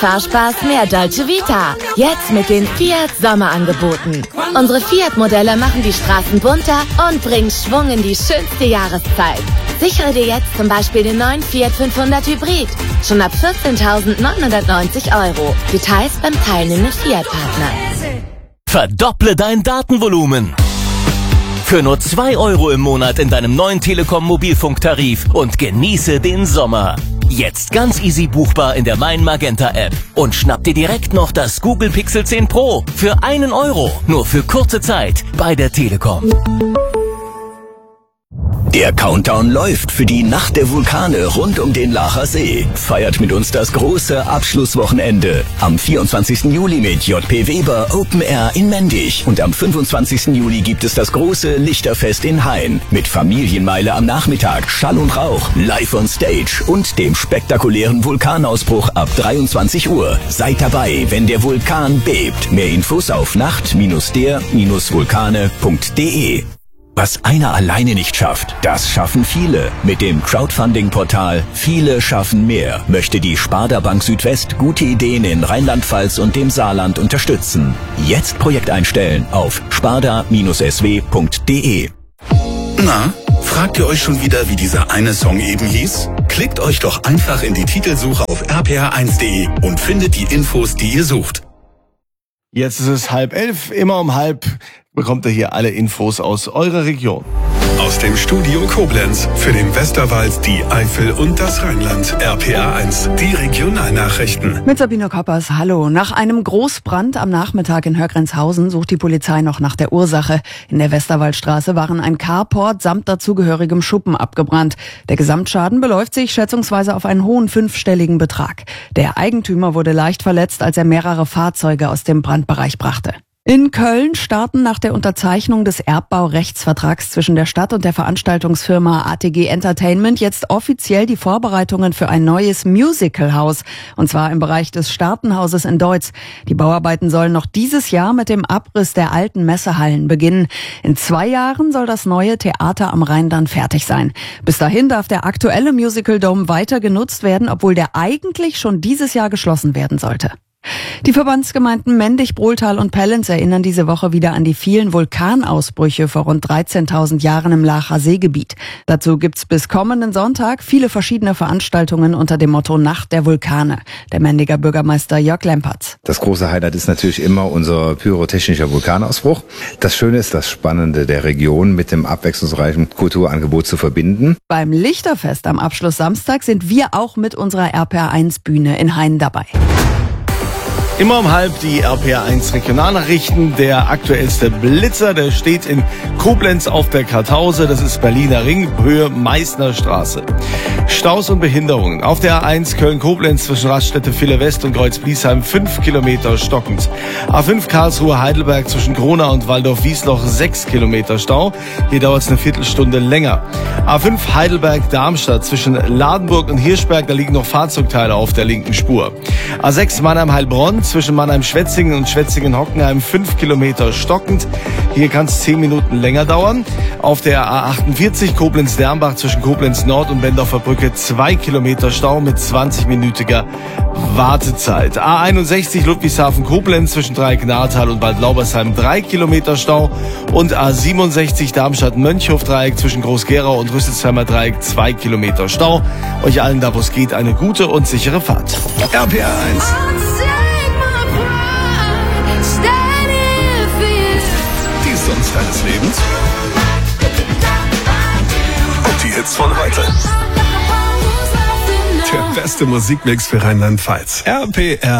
Fahrspaß mehr Dolce Vita. Jetzt mit den Fiat Sommerangeboten. Unsere Fiat-Modelle machen die Straßen bunter und bringen Schwung in die schönste Jahreszeit. Sichere dir jetzt zum Beispiel den neuen Fiat 500 Hybrid. Schon ab 14.990 €. Details beim teilnehmenden Fiat-Partner. Verdopple dein Datenvolumen. Für nur 2 € im Monat in deinem neuen Telekom-Mobilfunktarif und genieße den Sommer. Jetzt ganz easy buchbar in der Mein Magenta App. Und schnapp dir direkt noch das Google Pixel 10 Pro für 1 €. Nur für kurze Zeit bei der Telekom. Der Countdown läuft für die Nacht der Vulkane rund um den Laacher See. Feiert mit uns das große Abschlusswochenende. Am 24. Juli mit J.P. Weber Open Air in Mendig. Und am 25. Juli gibt es das große Lichterfest in Hain. Mit Familienmeile am Nachmittag, Schall und Rauch, live on stage und dem spektakulären Vulkanausbruch ab 23 Uhr. Seid dabei, wenn der Vulkan bebt. Mehr Infos auf nacht-der-vulkane.de. Was einer alleine nicht schafft, das schaffen viele. Mit dem Crowdfunding-Portal Viele schaffen mehr möchte die Sparda Bank Südwest gute Ideen in Rheinland-Pfalz und dem Saarland unterstützen. Jetzt Projekt einstellen auf sparda-sw.de. Na, fragt ihr euch schon wieder, wie dieser eine Song eben hieß? Klickt euch doch einfach in die Titelsuche auf rpr1.de und findet die Infos, die ihr sucht. Jetzt ist es 10:30, immer um 10:30 bekommt ihr hier alle Infos aus eurer Region. Aus dem Studio Koblenz für den Westerwald, die Eifel und das Rheinland. RPR1, die Regionalnachrichten. Mit Sabine Koppers, hallo. Nach einem Großbrand am Nachmittag in Hörgrenzhausen sucht die Polizei noch nach der Ursache. In der Westerwaldstraße waren ein Carport samt dazugehörigem Schuppen abgebrannt. Der Gesamtschaden beläuft sich schätzungsweise auf einen hohen 5-stelligen Betrag. Der Eigentümer wurde leicht verletzt, als er mehrere Fahrzeuge aus dem Brandbereich brachte. In Köln starten nach der Unterzeichnung des Erbbaurechtsvertrags zwischen der Stadt und der Veranstaltungsfirma ATG Entertainment jetzt offiziell die Vorbereitungen für ein neues Musicalhaus, und zwar im Bereich des Staatenhauses in Deutz. Die Bauarbeiten sollen noch dieses Jahr mit dem Abriss der alten Messehallen beginnen. In 2 Jahren soll das neue Theater am Rhein dann fertig sein. Bis dahin darf der aktuelle Musical Dome weiter genutzt werden, obwohl der eigentlich schon dieses Jahr geschlossen werden sollte. Die Verbandsgemeinden Mendig, Brohltal und Pellenz erinnern diese Woche wieder an die vielen Vulkanausbrüche vor rund 13.000 Jahren im Laacher Seegebiet. Dazu gibt's bis kommenden Sonntag viele verschiedene Veranstaltungen unter dem Motto Nacht der Vulkane. Der Mendiger Bürgermeister Jörg Lempertz. Das große Highlight ist natürlich immer unser pyrotechnischer Vulkanausbruch. Das Schöne ist, das Spannende der Region mit dem abwechslungsreichen Kulturangebot zu verbinden. Beim Lichterfest am Abschluss Samstag sind wir auch mit unserer RPR1-Bühne in Hain dabei. Immer um 10:30 die RPR1 Regionalnachrichten. Der aktuellste Blitzer, der steht in Koblenz auf der Kartause. Das ist Berliner Ring, Höhe Meißner Straße. Staus und Behinderungen. Auf der A1 Köln-Koblenz zwischen Raststätte Villa West und Kreuz-Bliesheim 5 Kilometer stockend. A5 Karlsruhe-Heidelberg zwischen Gronau und Waldorf-Wiesloch 6 Kilometer Stau. Hier dauert es eine Viertelstunde länger. A5 Heidelberg-Darmstadt zwischen Ladenburg und Hirschberg, da liegen noch Fahrzeugteile auf der linken Spur. A6 Mannheim-Heilbronn zwischen Mannheim-Schwetzingen und Schwetzingen-Hockenheim 5 Kilometer stockend. Hier kann es 10 Minuten länger dauern. Auf der A48 Koblenz-Dernbach zwischen Koblenz-Nord und Bendorfer Brücke 2 Kilometer Stau mit 20-minütiger Wartezeit. A61 Ludwigshafen-Koblenz zwischen Dreieck-Nahrtal und Bad Laubersheim 3 Kilometer Stau. Und A67 Darmstadt-Mönchhof-Dreieck zwischen Groß-Gerau und Rüsselsheimer Dreieck 2 Kilometer Stau. Euch allen da, wo es geht, eine gute und sichere Fahrt. RPR1. Die Songs deines Lebens. Und die Hits von heute. Der beste Musikmix für Rheinland-Pfalz. RPR.